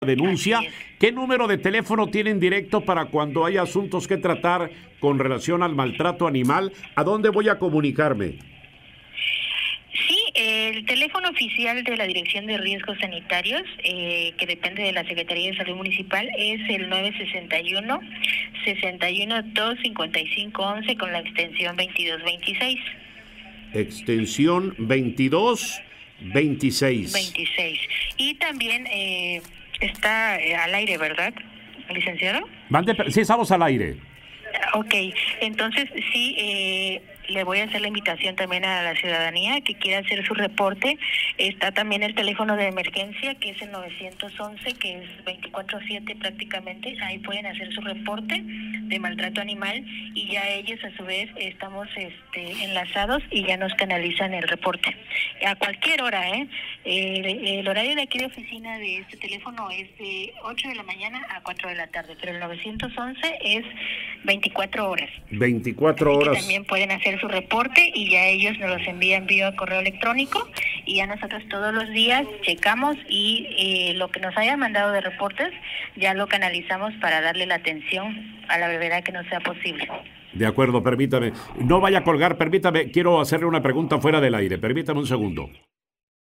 denuncia. Así es. ¿Qué número de teléfono tienen directo para cuando hay asuntos que tratar con relación al maltrato animal? ¿A dónde voy a comunicarme? Sí, el teléfono oficial de la Dirección de Riesgos Sanitarios, que depende de la Secretaría de Salud Municipal, es el 961-61-255-11 con la extensión 2226. Extensión 2226. 26. Y también está al aire, ¿verdad, licenciado? Sí, estamos al aire. Ok, entonces sí, le voy a hacer la invitación también a la ciudadanía que quiera hacer su reporte. Está también el teléfono de emergencia, que es el 911, que es 24/7 prácticamente. Ahí pueden hacer su reporte de maltrato animal y ya ellos a su vez estamos enlazados y ya nos canalizan el reporte. A cualquier hora, ¿eh? El horario de aquí de oficina de este teléfono es de 8 de la mañana a 4 de la tarde, pero el 911 es 24 horas. 24 Así que horas. también pueden hacer su reporte y ya ellos nos los envían vía correo electrónico y ya nosotros todos los días checamos y lo que nos hayan mandado de reportes ya lo canalizamos para darle la atención a la brevedad que nos sea posible. De acuerdo, permítame. No vaya a colgar, permítame. Quiero hacerle una pregunta fuera del aire. Permítame un segundo.